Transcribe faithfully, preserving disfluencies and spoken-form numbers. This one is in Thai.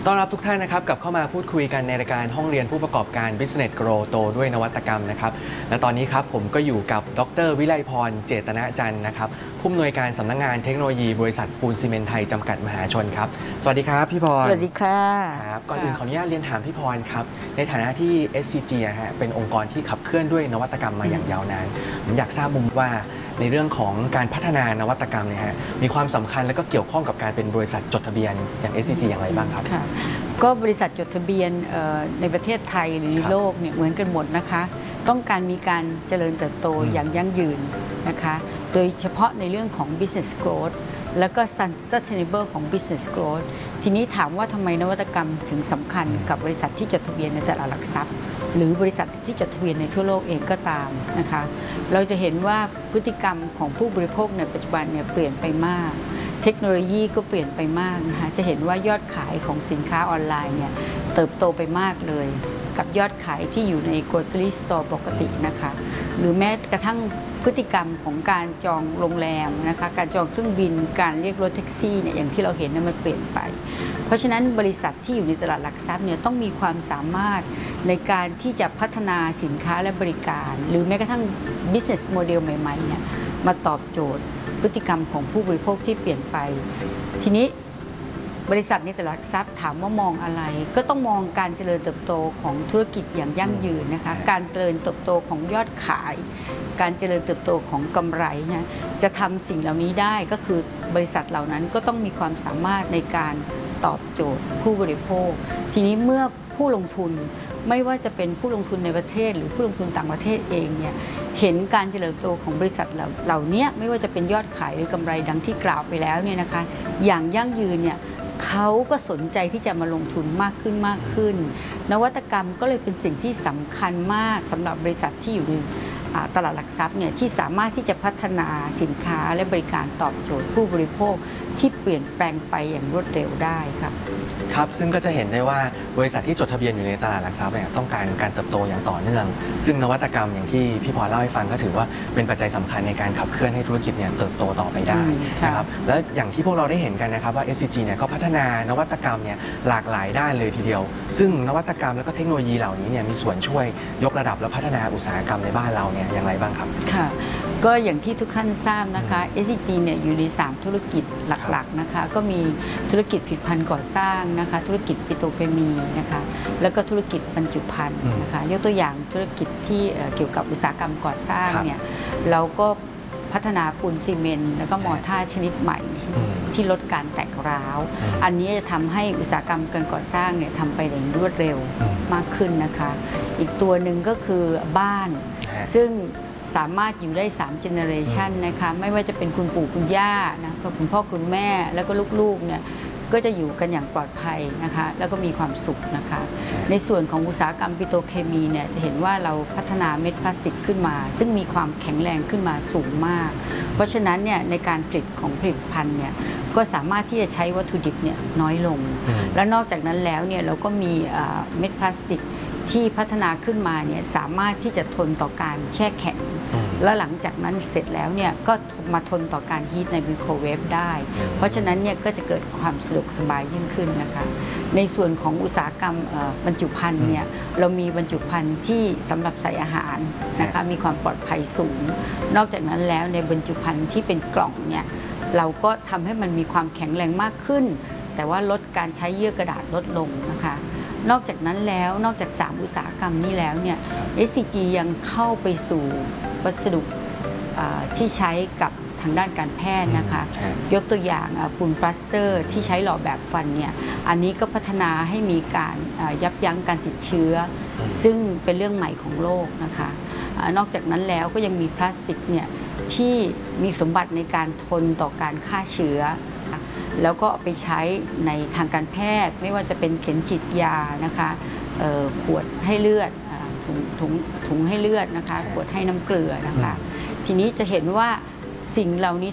ต้อนรับทุกท่านนะครับกลับเข้ามาพูดคุยกันในรายการห้องเรียนผู้ประกอบการ Business Grow โตด้วยนวัตกรรมนะครับและตอนนี้ครับผมก็อยู่กับดร.วิไลพรเจตนะจันทร์นะครับผู้อำนวยการสำนักงานเทคโนโลยีบริษัทปูนซีเมนต์ไทยจำกัดมหาชนครับสวัสดีครับพี่พรสวัสดีค่ะครับก่อนอื่นขออนุญาตเรียนถามพี่พรครับในฐานะที่ เอส ซี จี ฮะเป็นองค์กรที่ขับเคลื่อนด้วยนวัตกรรมมาอย่างยาวนานผมอยากทราบมุมว่าในเรื่องของการพัฒนานวัตกรรมเนี่ยฮะมีความสำคัญและก็เกี่ยวข้องกับการเป็นบริษัทจดทะเบียนอย่าง เอส ซี จี อย่างไรบ้างครับค่ะก็บริษัทจดทะเบียนในประเทศไทยหรือในโลกเนี่ยเหมือนกันหมดนะคะต้องการมีการเจริญเติบโตอย่างยั่งยืนนะคะโดยเฉพาะในเรื่องของ business growth แล้วก็ sustainable ของ business growth ทีนี้ถามว่าทำไมนวัตกรรมถึงสำคัญกับบริษัทที่จดทะเบียนในตลาดหลักทรัพย์หรือบริษัทที่จดทะเบียนในทั่วโลกเองก็ตามนะคะเราจะเห็นว่าพฤติกรรมของผู้บริโภคในปัจจุบันเนี่ยเปลี่ยนไปมากเทคโนโลยีก็เปลี่ยนไปมากนะคะจะเห็นว่ายอดขายของสินค้าออนไลน์เนี่ยเติบโตไปมากเลยกับยอดขายที่อยู่ใน grocery store ปกตินะคะหรือแม้กระทั่งพฤติกรรมของการจองโรงแรมนะคะการจองเครื่องบินการเรียกรถแท็กซี่เนี่ยอย่างที่เราเห็นนั้นมันเปลี่ยนไปเพราะฉะนั้นบริษัทที่อยู่ในตลาดหลักทรัพย์เนี่ยต้องมีความสามารถในการที่จะพัฒนาสินค้าและบริการหรือแม้กระทั่ง business model ใหม่ๆเนี่ยมาตอบโจทย์พฤติกรรมของผู้บริโภคที่เปลี่ยนไปทีนี้บริษัทในตลาดหลักทรัพย์ถามว่ามองอะไรก็ต้องมองการเจริญเติบโตของธุรกิจอย่างยั่งยืนนะคะการเจริญเติบโตของยอดขายการเจริญเติบโตของกำไรนะจะทำสิ่งเหล่านี้ได้ก็คือบริษัทเหล่านั้นก็ต้องมีความสามารถในการตอบโจทย์ผู้บริโภคทีนี้เมื่อผู้ลงทุนไม่ว่าจะเป็นผู้ลงทุนในประเทศหรือผู้ลงทุนต่างประเทศเองเนี่ยเห็นการเจริญเติบโตของบริษัทเหล่านี้ไม่ว่าจะเป็นยอดขายหรือกำไรดังที่กล่าวไปแล้วเนี่ยนะคะอย่างยั่งยืนเนี่ยเขาก็สนใจที่จะมาลงทุนมากขึ้นมากขึ้นนวัตกรรมก็เลยเป็นสิ่งที่สำคัญมากสำหรับบริษัทที่อยู่ในตลาดหลักทรัพย์เนี่ยที่สามารถที่จะพัฒนาสินค้าและบริการตอบโจทย์ผู้บริโภคที่เปลี่ยนแปลงไปอย่างรวดเร็วได้ครับครับซึ่งก็จะเห็นได้ว่าบริษัทที่จดทะเบียนอยู่ในตลาดหลักทรัพย์เนี่ยต้องการการเติบโตอย่างต่อเนื่องซึ่งนวัตกรรมอย่างที่พี่พรเล่าให้ฟังก็ถือว่าเป็นปัจจัยสำคัญในการขับเคลื่อนให้ธุรกิจเนี่ยเติบโตต่อไปได้นะครับและอย่างที่พวกเราได้เห็นกันนะครับว่า เอส ซี จี เนี่ยก็พัฒนานวัตกรรมเนี่ยหลากหลายด้านเลยทีเดียวซึ่งนวัตกรรมและก็เทคโนโลยีเหล่านี้เนี่ยมีส่วนช่วยยกระดับและพัฒนาอุตสาหกรรมในบ้านเราเนี่ยอย่างไรบ้างครับค่ะก็อย่างที่ทุกท่านทราบนะคะ เอส ซี จี เนี่ยอยู่ในสามธุรกิจหลักๆนะคะก็มีธุรกิจผลิตภัณฑ์ก่อสร้างนะคะธุรกิจปิโตรเคมีนะคะแล้วก็ธุรกิจบรรจุภัณฑ์นะคะยกตัวอย่างธุรกิจที่เกี่ยวกับอุตสาหกรรมก่อสร้างเนี่ยเราก็พัฒนาปูนซีเมนต์แล้วก็มอร์ท่าชนิดใหม่ที่ลดการแตกร้าวอันนี้จะทำให้อุตสาหกรรมการก่อสร้างเนี่ยทำไปอย่างรวดเร็วมากขึ้นนะคะอีกตัวหนึ่งก็คือบ้านซึ่งสามารถอยู่ได้สามเจเนอเรชันนะคะไม่ว่าจะเป็นคุณปู่คุณย่านะคุณพ่อคุณแม่แล้วก็ลูกๆเนี่ยก็จะอยู่กันอย่างปลอดภัยนะคะแล้วก็มีความสุขนะคะในส่วนของอุตสาหกรรมปิโตรเคมีเนี่ยจะเห็นว่าเราพัฒนาเม็ดพลาสติกขึ้นมาซึ่งมีความแข็งแรงขึ้นมาสูงมากเพราะฉะนั้นเนี่ยในการผลิตของผลิตภัณฑ์เนี่ยก็สามารถที่จะใช้วัตถุดิบเนี่ยน้อยลงและนอกจากนั้นแล้วเนี่ยเราก็มีเม็ดพลาสติกที่พัฒนาขึ้นมาเนี่ยสามารถที่จะทนต่อการแช่แข็งและหลังจากนั้นเสร็จแล้วเนี่ยก็มาทนต่อการฮีทในไมโครเวฟได้เพราะฉะนั้นเนี่ยก็จะเกิดความสะดวกสบายยิ่งขึ้นนะคะในส่วนของอุตสาหกรรมบรรจุภัณฑ์เนี่ยเรามีบรรจุภัณฑ์ที่สำหรับใส่อาหารนะคะมีความปลอดภัยสูงนอกจากนั้นแล้วในบรรจุภัณฑ์ที่เป็นกล่องเนี่ยเราก็ทำให้มันมีความแข็งแรงมากขึ้นแต่ว่าลดการใช้เยื่อกระดาษลดลงนะคะนอกจากนั้นแล้วนอกจากสามอุตสาหกรรมนี้แล้วเนี่ย เอส ซี จี ยังเข้าไปสู่วัสดุที่ใช้กับทางด้านการแพทย์นะคะยกตัวอย่างปูนปลาสเตอร์ที่ใช้หล่อแบบฟันเนี่ยอันนี้ก็พัฒนาให้มีการยับยั้งการติดเชื้อซึ่งเป็นเรื่องใหม่ของโลกนะคะนอกจากนั้นแล้วก็ยังมีพลาสติกเนี่ยที่มีสมบัติในการทนต่อการฆ่าเชื้อแล้วก็เอาไปใช้ในทางการแพทย์ไม่ว่าจะเป็นเข็มฉีดยานะคะขวดให้เลือดถุงถุงถุงให้เลือดนะคะขวดให้น้ำเกลือนะคะทีนี้จะเห็นว่าสิ่งเหล่านี้